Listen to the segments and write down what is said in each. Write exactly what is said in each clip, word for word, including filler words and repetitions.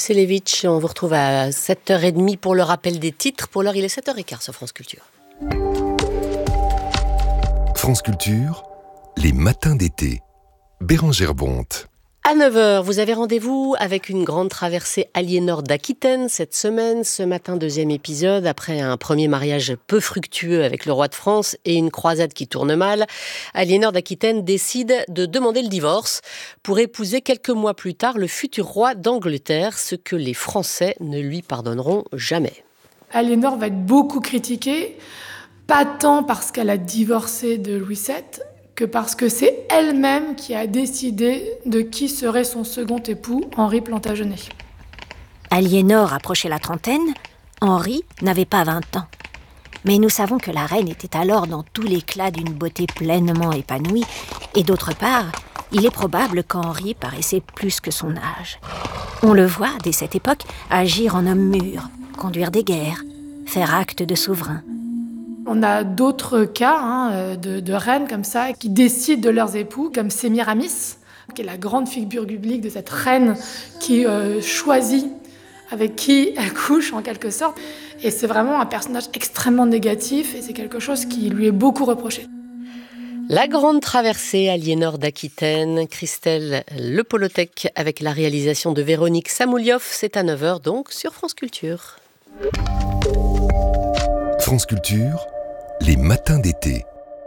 Selevich, on vous retrouve à sept heures trente pour le rappel des titres. Pour l'heure, il est sept heures quinze sur France Culture. France Culture, les matins d'été. Bérengère Bonte. À neuf heures, vous avez rendez-vous avec une grande traversée Aliénor d'Aquitaine cette semaine. Ce matin, deuxième épisode, après un premier mariage peu fructueux avec le roi de France et une croisade qui tourne mal, Aliénor d'Aquitaine décide de demander le divorce pour épouser quelques mois plus tard le futur roi d'Angleterre, ce que les Français ne lui pardonneront jamais. Aliénor va être beaucoup critiquée, pas tant parce qu'elle a divorcé de Louis sept, que parce que c'est elle-même qui a décidé de qui serait son second époux, Henri Plantagenet. Aliénor approchait la trentaine, Henri n'avait pas vingt ans. Mais nous savons que la reine était alors dans tout l'éclat d'une beauté pleinement épanouie, et d'autre part, il est probable qu'Henri paraissait plus que son âge. On le voit, dès cette époque, agir en homme mûr, conduire des guerres, faire acte de souverain. On a d'autres cas hein, de, de reines comme ça qui décident de leurs époux, comme Sémiramis, qui est la grande figure biblique de cette reine qui euh, choisit avec qui elle couche en quelque sorte. Et c'est vraiment un personnage extrêmement négatif et c'est quelque chose qui lui est beaucoup reproché. La grande traversée Aliénor d'Aquitaine, Christelle Lepolothek avec la réalisation de Véronique Samoulioff, c'est à neuf heures donc sur France Culture. France Culture, les matins d'été.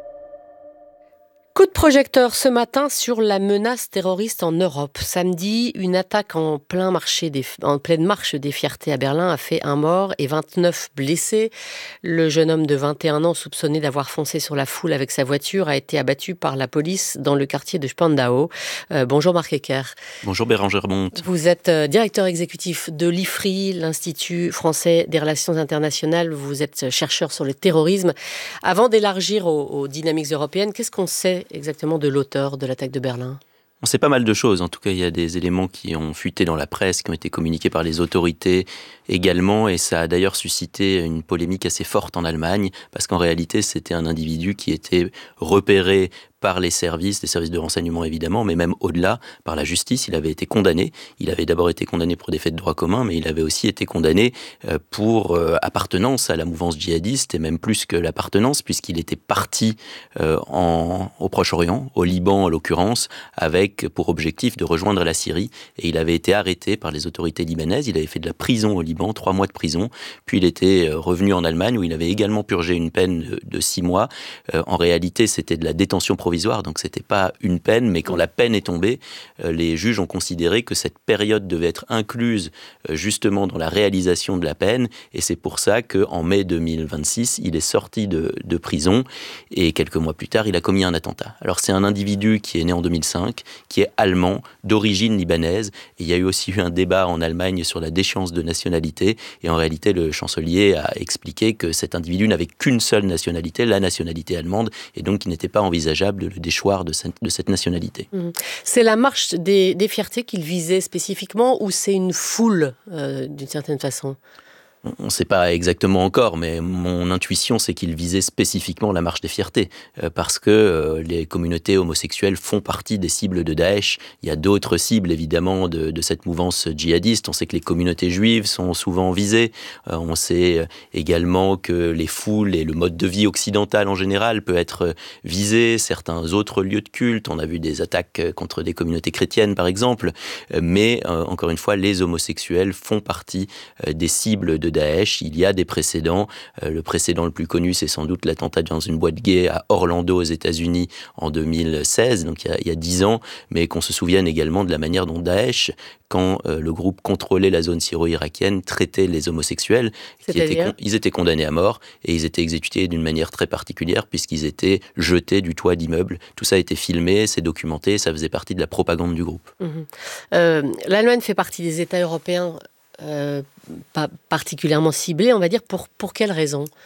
Coup de projecteur ce matin sur la menace terroriste en Europe. Samedi, une attaque en, plein marché des, en pleine marche des Fiertés à Berlin a fait un mort et vingt-neuf blessés. Le jeune homme de vingt et un ans, soupçonné d'avoir foncé sur la foule avec sa voiture, a été abattu par la police dans le quartier de Spandau. Euh, bonjour Marc Ecker. Bonjour Bérengère Bonte. Vous êtes euh, directeur exécutif de l'I F R I, l'Institut français des relations internationales. Vous êtes chercheur sur le terrorisme. Avant d'élargir aux, aux dynamiques européennes, qu'est-ce qu'on sait exactement de l'auteur de l'attaque de Berlin ? On sait pas mal de choses. En tout cas, il y a des éléments qui ont fuité dans la presse, qui ont été communiqués par les autorités également. Et ça a d'ailleurs suscité une polémique assez forte en Allemagne, parce qu'en réalité, c'était un individu qui était repéré par les services, les services de renseignement évidemment, mais même au-delà, par la justice. Il avait été condamné. Il avait d'abord été condamné pour des faits de droit commun, mais il avait aussi été condamné pour appartenance à la mouvance djihadiste, et même plus que l'appartenance, puisqu'il était parti en, au Proche-Orient, au Liban en l'occurrence, avec pour objectif de rejoindre la Syrie. Et il avait été arrêté par les autorités libanaises. Il avait fait de la prison au Liban, trois mois de prison. Puis il était revenu en Allemagne, où il avait également purgé une peine de, de six mois. En réalité, c'était de la détention provisoire. Donc c'était pas une peine, mais quand la peine est tombée, euh, les juges ont considéré que cette période devait être incluse euh, justement dans la réalisation de la peine, et c'est pour ça qu'en mai deux mille vingt-six, il est sorti de, de prison, et quelques mois plus tard, il a commis un attentat. Alors c'est un individu qui est né en deux mille cinq, qui est allemand, d'origine libanaise, et il y a eu aussi eu un débat en Allemagne sur la déchéance de nationalité, et en réalité le chancelier a expliqué que cet individu n'avait qu'une seule nationalité, la nationalité allemande, et donc il n'était pas envisageable de le déchoir de cette, de cette nationalité. Mmh. C'est la marche des, des fiertés qu'il visait spécifiquement, ou c'est une foule euh, d'une certaine façon ? On ne sait pas exactement encore, mais mon intuition, c'est qu'il visait spécifiquement la marche des fiertés, euh, parce que euh, les communautés homosexuelles font partie des cibles de Daesh. Il y a d'autres cibles, évidemment, de, de cette mouvance djihadiste. On sait que les communautés juives sont souvent visées. Euh, on sait également que les foules et le mode de vie occidental en général peut être visé. Certains autres lieux de culte, on a vu des attaques contre des communautés chrétiennes, par exemple. Euh, mais, euh, encore une fois, les homosexuels font partie euh, des cibles de Daesh. Il y a des précédents. Euh, le précédent le plus connu, c'est sans doute l'attentat dans une boîte gay à Orlando, aux États-Unis, en deux mille seize, donc il y a, il y a dix ans, mais qu'on se souvienne également de la manière dont Daesh, quand euh, le groupe contrôlait la zone syro-irakienne, traitait les homosexuels. Qui étaient, con- ils étaient condamnés à mort et ils étaient exécutés d'une manière très particulière puisqu'ils étaient jetés du toit d'immeubles. Tout ça a été filmé, c'est documenté, ça faisait partie de la propagande du groupe. Mmh. Euh, L'Allemagne fait partie des États européens Euh, pas particulièrement ciblé, on va dire, pour, pour quelles raisons ?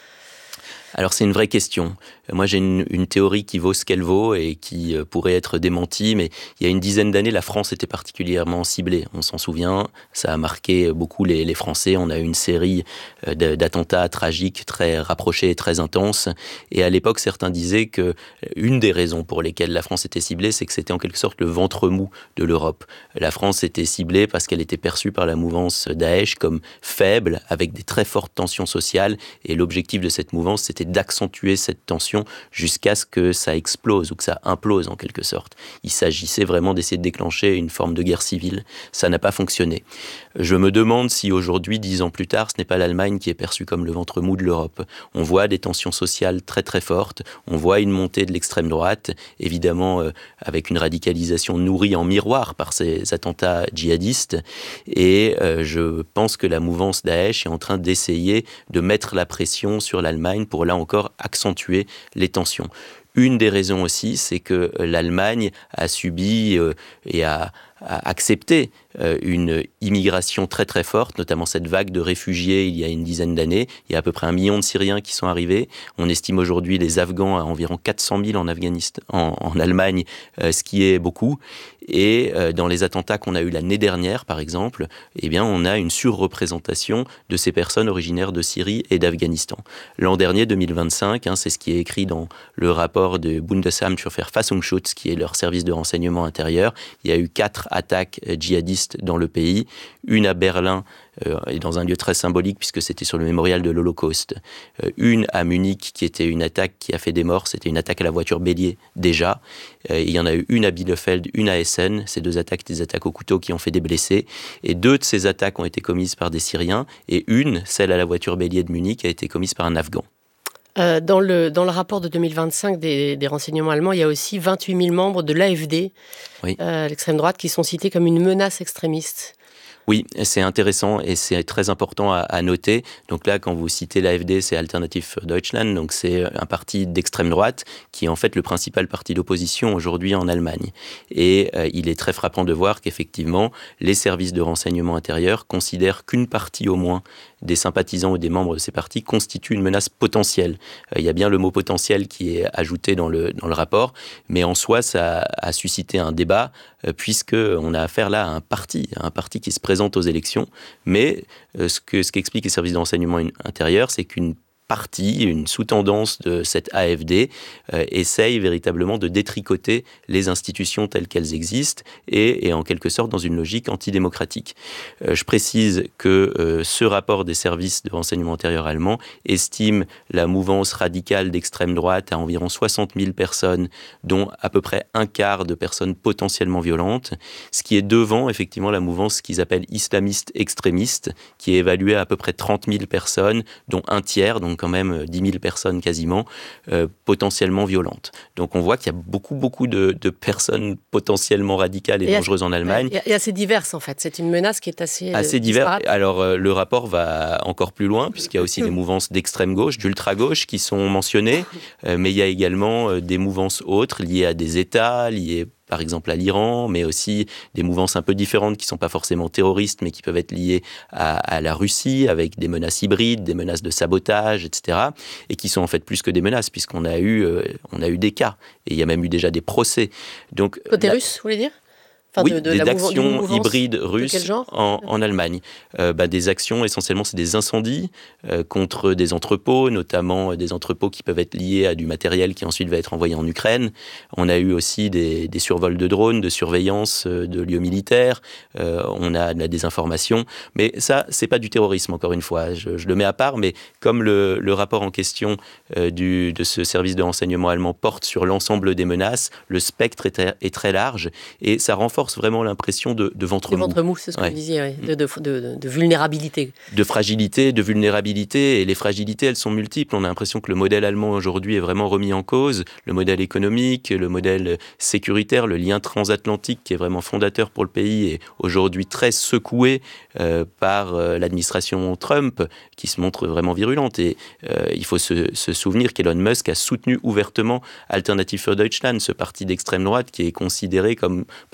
Alors c'est une vraie question. Moi j'ai une, une théorie qui vaut ce qu'elle vaut et qui euh, pourrait être démentie, mais il y a une dizaine d'années, la France était particulièrement ciblée. On s'en souvient, ça a marqué beaucoup les, les Français. On a eu une série euh, d'attentats tragiques très rapprochés et très intenses. Et à l'époque, certains disaient que une des raisons pour lesquelles la France était ciblée, c'est que c'était en quelque sorte le ventre mou de l'Europe. La France était ciblée parce qu'elle était perçue par la mouvance Daesh comme faible, avec des très fortes tensions sociales. Et l'objectif de cette mouvance, c'était d'accentuer cette tension jusqu'à ce que ça explose ou que ça implose en quelque sorte. Il s'agissait vraiment d'essayer de déclencher une forme de guerre civile. Ça n'a pas fonctionné. Je me demande si aujourd'hui, dix ans plus tard, ce n'est pas l'Allemagne qui est perçue comme le ventre mou de l'Europe. On voit des tensions sociales très très fortes, on voit une montée de l'extrême droite, évidemment euh, avec une radicalisation nourrie en miroir par ces attentats djihadistes, et euh, je pense que la mouvance Daesh est en train d'essayer de mettre la pression sur l'Allemagne pour là encore accentuer les tensions. Une des raisons aussi, c'est que l'Allemagne a subi euh, et a, a accepté euh, une immigration très très forte, notamment cette vague de réfugiés il y a une dizaine d'années. Il y a à peu près un million de Syriens qui sont arrivés. On estime aujourd'hui les Afghans à environ quatre cent mille en Afghanistan, en, en Allemagne, euh, ce qui est beaucoup. Et euh, dans les attentats qu'on a eus l'année dernière, par exemple, eh bien, on a une surreprésentation de ces personnes originaires de Syrie et d'Afghanistan. L'an dernier, deux mille vingt-cinq, hein, c'est ce qui est écrit dans le rapport de Bundesamt für Verfassungsschutz, qui est leur service de renseignement intérieur. Il y a eu quatre attaques djihadistes dans le pays, une à Berlin, Euh, et dans un lieu très symbolique puisque c'était sur le mémorial de l'Holocauste. Euh, une à Munich qui était une attaque qui a fait des morts, c'était une attaque à la voiture bélier déjà. Euh, il y en a eu une à Bielefeld, une à Essen, ces deux attaques, des attaques au couteau qui ont fait des blessés. Et deux de ces attaques ont été commises par des Syriens et une, celle à la voiture bélier de Munich, a été commise par un Afghan. Euh, dans, le, dans le rapport de deux mille vingt-cinq des, des renseignements allemands, il y a aussi vingt-huit mille membres de l'A F D, oui. euh, l'extrême droite, qui sont cités comme une menace extrémiste. Oui, c'est intéressant et c'est très important à, à noter. Donc là, quand vous citez l'A F D, c'est Alternative für Deutschland, donc c'est un parti d'extrême droite qui est en fait le principal parti d'opposition aujourd'hui en Allemagne. Et euh, il est très frappant de voir qu'effectivement, les services de renseignement intérieur considèrent qu'une partie au moins des sympathisants ou des membres de ces partis constitue une menace potentielle. Euh, il y a bien le mot potentiel qui est ajouté dans le, dans le rapport, mais en soi, ça a suscité un débat euh, puisqu'on a affaire là à un parti, un parti qui se présente aux élections, mais euh, ce que ce qu'expliquent les services de renseignement intérieur, c'est qu'une partie, une sous-tendance de cette A F D euh, essaye véritablement de détricoter les institutions telles qu'elles existent et est en quelque sorte dans une logique antidémocratique. Euh, je précise que euh, ce rapport des services de renseignement intérieur allemands estime la mouvance radicale d'extrême droite à environ soixante mille personnes, dont à peu près un quart de personnes potentiellement violentes, ce qui est devant effectivement la mouvance qu'ils appellent islamiste extrémiste, qui est évaluée à à peu près trente mille personnes, dont un tiers, donc quand même dix mille personnes quasiment, euh, potentiellement violentes. Donc on voit qu'il y a beaucoup, beaucoup de, de personnes potentiellement radicales et, et dangereuses en Allemagne. Et assez diverses en fait, c'est une menace qui est assez Assez diverse. Alors euh, le rapport va encore plus loin, puisqu'il y a aussi des mouvances d'extrême gauche, d'ultra-gauche qui sont mentionnées, euh, mais il y a également euh, des mouvances autres liées à des États, liées par exemple à l'Iran, mais aussi des mouvances un peu différentes qui ne sont pas forcément terroristes, mais qui peuvent être liées à, à la Russie, avec des menaces hybrides, des menaces de sabotage, et cetera, et qui sont en fait plus que des menaces, puisqu'on a eu, euh, on a eu des cas, et il y a même eu déjà des procès. Donc, côté la... russe, vous voulez dire ? Enfin, oui, de, de des la actions mouvance, hybrides russes en, en Allemagne. Euh, bah, des actions, essentiellement, c'est des incendies euh, contre des entrepôts, notamment euh, des entrepôts qui peuvent être liés à du matériel qui ensuite va être envoyé en Ukraine. On a eu aussi des, des survols de drones, de surveillance euh, de lieux militaires. Euh, on a de la désinformation. Mais ça, c'est pas du terrorisme, encore une fois. Je, je le mets à part, mais comme le, le rapport en question euh, du, de ce service de renseignement allemand porte sur l'ensemble des menaces, le spectre est très, est très large et ça renforce vraiment l'impression de, de ventre mou. De ventre mou, c'est ce que ouais. vous disiez, ouais. de, de, de, de vulnérabilité. De fragilité, de vulnérabilité. Et les fragilités, elles sont multiples. On a l'impression que le modèle allemand aujourd'hui est vraiment remis en cause. Le modèle économique, le modèle sécuritaire, le lien transatlantique qui est vraiment fondateur pour le pays est aujourd'hui très secoué euh, par euh, l'administration Trump qui se montre vraiment virulente. Et euh, il faut se, se souvenir qu'Elon Musk a soutenu ouvertement Alternative für Deutschland, ce parti d'extrême droite qui est considéré comme potentiellement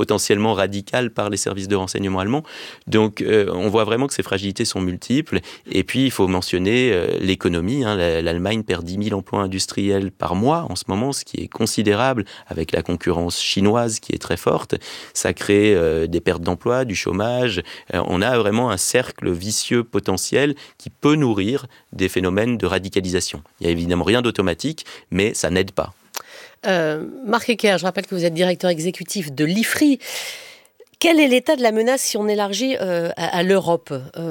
totalement radicale par les services de renseignement allemands. Donc euh, on voit vraiment que ces fragilités sont multiples. Et puis il faut mentionner euh, l'économie. Hein. L'Allemagne perd dix mille emplois industriels par mois en ce moment, ce qui est considérable avec la concurrence chinoise qui est très forte. Ça crée euh, des pertes d'emplois, du chômage. Euh, on a vraiment un cercle vicieux potentiel qui peut nourrir des phénomènes de radicalisation. Il n'y a évidemment rien d'automatique, mais ça n'aide pas. Euh, Marc Ecker, je rappelle que vous êtes directeur exécutif de l'I F R I. Quel est l'état de la menace si on élargit euh, à, à l'Europe ? euh,